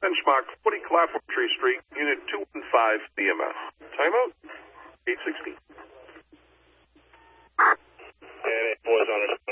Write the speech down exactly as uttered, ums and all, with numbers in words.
Benchmark, forty Claflin Tree Street, Unit two one five, B M S. Timeout, eight sixteen. And eight boys on it.